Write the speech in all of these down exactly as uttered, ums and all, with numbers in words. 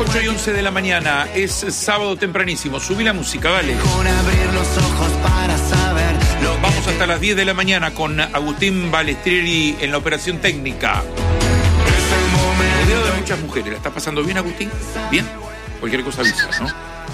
ocho y once de la mañana, es sábado tempranísimo. Subí la música, dale. Con abrir los ojos para saber lo que Vamos hasta las diez de la mañana con Agustín Balestrieri en la operación técnica. Rodeado de muchas mujeres. ¿La estás pasando bien, Agustín? ¿Bien? Cualquier cosa avisa, ¿no?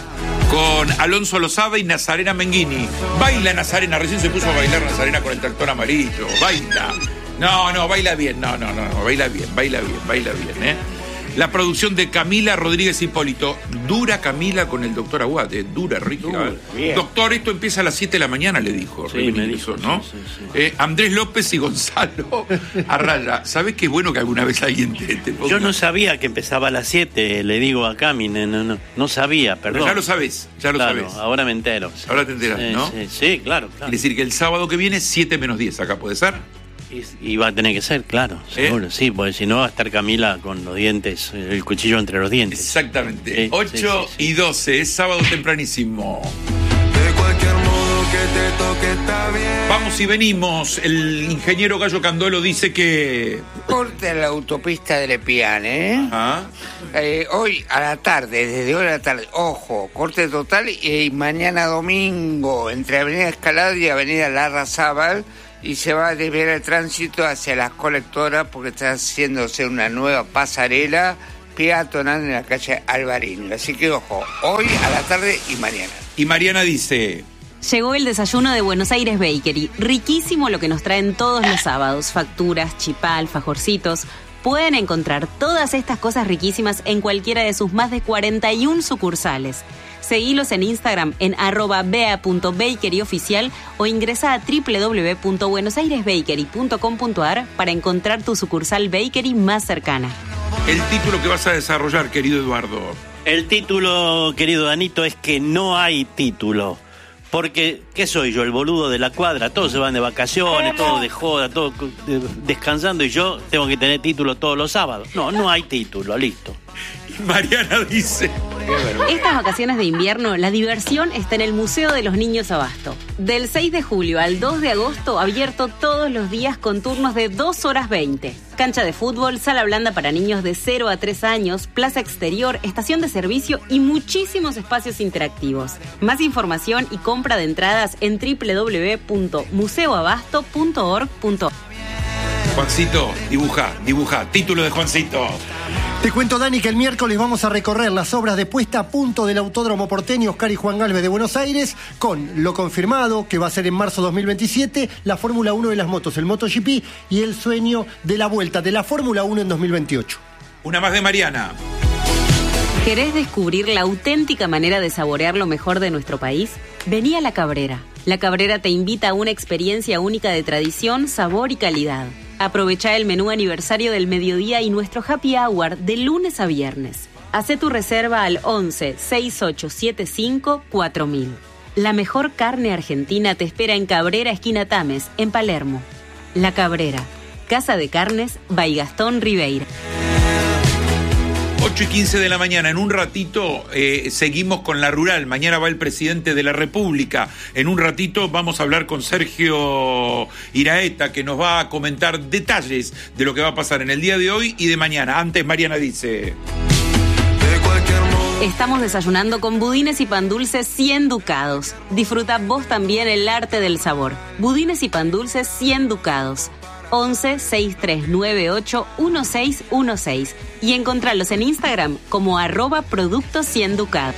Con Alonso Lozada y Nazarena Menghini. Baila Nazarena, recién se puso a bailar Nazarena con el tractor amarillo. Baila. No, no, baila bien. No, no, no, no, baila bien, baila bien, baila bien, ¿eh? La producción de Camila Rodríguez Hipólito. Dura Camila con el doctor Aguad, eh, dura, rica. Doctor, esto empieza a las siete de la mañana, le dijo. Sí, me dijo, ¿no? sí, sí, sí. Eh, Andrés López y Gonzalo Arraya. ¿Sabés qué bueno que alguna vez alguien te, te ponga? Yo no sabía que empezaba a las siete, le digo a Cami, no, no, no, no sabía, perdón. Pero ya lo sabés, ya lo claro, sabés. Ahora me entero. Ahora te enteras, sí, ¿no? Sí, sí, claro, claro. Es decir, que el sábado que viene, siete menos diez, acá puede ser. Y, y va a tener que ser, claro, seguro, ¿Eh? Sí, porque si no va a estar Camila con los dientes, el cuchillo entre los dientes. Exactamente. Sí, ocho sí, sí, sí. y doce, es sábado tempranísimo. de cualquier modo que te toque está bien. Vamos y venimos. El ingeniero Gallo Candolo dice que... Corte a la autopista de Lepián, ¿eh? Ajá. Eh, hoy a la tarde, desde hoy a la tarde, ojo, corte total, y mañana domingo entre Avenida Escalada y Avenida Larrazábal, y se va a desviar el tránsito hacia las colectoras porque está haciéndose una nueva pasarela peatonal en la calle Alvarín. Así que ojo, hoy a la tarde y mañana. Y Mariana dice... Llegó el desayuno de Buenos Aires Bakery. Riquísimo lo que nos traen todos los sábados. Facturas, chipá, alfajorcitos. Pueden encontrar todas estas cosas riquísimas en cualquiera de sus más de cuarenta y una sucursales. Seguilos en Instagram en arroba bea punto bakery oficial o ingresa a doble u doble u doble u punto buenos aires bakery punto com punto a r para encontrar tu sucursal bakery más cercana. El título que vas a desarrollar, querido Eduardo. El título, querido Danito, es que no hay título. Porque, ¿qué soy yo? El boludo de la cuadra. Todos se van de vacaciones, todos de joda, todos descansando, y yo tengo que tener título todos los sábados. No, no hay título, listo. Y Mariana dice... Estas vacaciones de invierno, la diversión está en el Museo de los Niños Abasto. Del seis de julio al dos de agosto, abierto todos los días con turnos de dos horas veinte. Cancha de fútbol, sala blanda para niños de cero a tres años, plaza exterior, estación de servicio y muchísimos espacios interactivos. Más información y compra de entradas en doble u doble u doble u punto museo abasto punto org punto a r. Juancito, dibuja, dibuja. Título de Juancito. Te cuento, Dani, que el miércoles vamos a recorrer las obras de puesta a punto del Autódromo Porteño Oscar y Juan Galvez de Buenos Aires, con lo confirmado, que va a ser en marzo dos mil veintisiete, la Fórmula uno de las motos, el MotoGP, y el sueño de la vuelta de la Fórmula uno en dos mil veintiocho. Una más de Mariana. ¿Querés descubrir la auténtica manera de saborear lo mejor de nuestro país? Vení a La Cabrera. La Cabrera te invita a una experiencia única de tradición, sabor y calidad. Aprovechá el menú aniversario del mediodía y nuestro happy hour de lunes a viernes. Hacé tu reserva al once sesenta y ocho setenta y cinco cuatro mil. La mejor carne argentina te espera en Cabrera, esquina Tames, en Palermo. La Cabrera, Casa de Carnes, by Gastón Ribeira. ocho y quince de la mañana, en un ratito eh, seguimos con la rural. Mañana va el presidente de la República. En un ratito vamos a hablar con Sergio Iraeta, que nos va a comentar detalles de lo que va a pasar en el día de hoy y de mañana. Antes, Mariana dice... Estamos desayunando con budines y pan dulces cien ducados. Disfruta vos también el arte del sabor. Budines y pan dulces cien ducados. once sesenta y tres noventa y ocho dieciséis dieciséis y encontralos en Instagram como arroba productos cien ducados.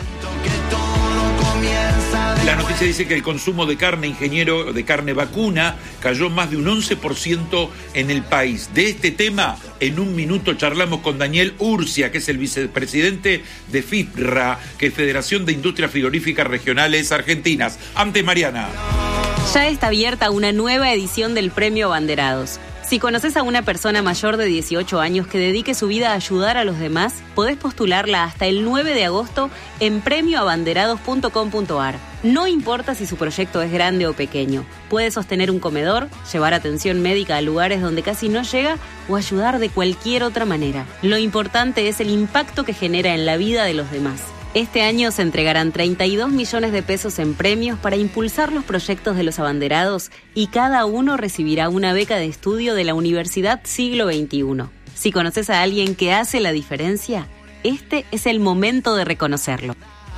La noticia dice que el consumo de carne, ingeniero, de carne vacuna cayó más de un once por ciento en el país. De este tema, en un minuto charlamos con Daniel Urcia, que es el vicepresidente de FIFRA, que es Federación de Industrias Frigoríficas Regionales Argentinas. Antes, Mariana. Ya está abierta una nueva edición del Premio Abanderados. Si conoces a una persona mayor de dieciocho años que dedique su vida a ayudar a los demás, podés postularla hasta el nueve de agosto en premio abanderados punto com punto a r. No importa si su proyecto es grande o pequeño. Puede sostener un comedor, llevar atención médica a lugares donde casi no llega o ayudar de cualquier otra manera. Lo importante es el impacto que genera en la vida de los demás. Este año se entregarán treinta y dos millones de pesos en premios para impulsar los proyectos de los abanderados y cada uno recibirá una beca de estudio de la Universidad Siglo veintiuno. Si conoces a alguien que hace la diferencia, este es el momento de reconocerlo.